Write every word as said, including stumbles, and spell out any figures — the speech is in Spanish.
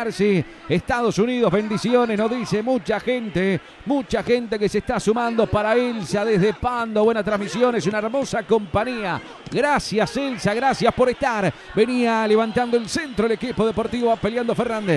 Jersey, Estados Unidos. Bendiciones, nos dice mucha gente, mucha gente que se está sumando para Elsa desde Pando. Buena transmisión, es una hermosa compañía. Gracias, Elsa, gracias por estar. Venía levantando el centro el equipo deportivo, peleando Fernández.